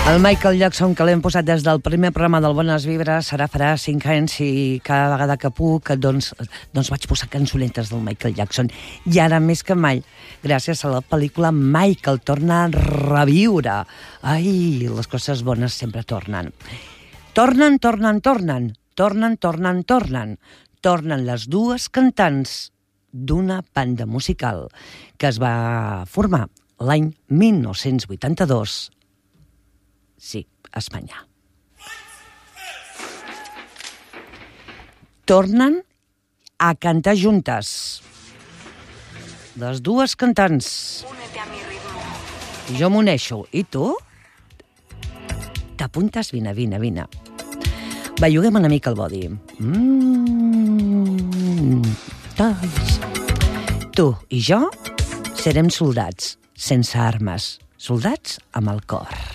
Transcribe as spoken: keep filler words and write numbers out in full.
El Michael Jackson, que l'hem posat des del primer programa del Bones Vibres, serà farà cinc anys i cada vegada que puc doncs, doncs vaig posar cançonetes del Michael Jackson. I ara més que mai, gràcies a la pel·lícula Michael, torna a reviure. Ai, les coses bones sempre tornen. Tornen, tornen, tornen. Tornen, tornen, tornen. Tornen les dues cantants d'una banda musical que es va formar l'any mil nou-cents vuitanta-dos. Sí, a Espanya. Tornen a cantar juntes. Les dues cantants. Jo m'uneixo. I tu? T'apuntes? Vine, vine, vine. Belluguem una mica el body. Mmm... Talls. Tu i jo serem soldats sense armes. Soldats amb el cor.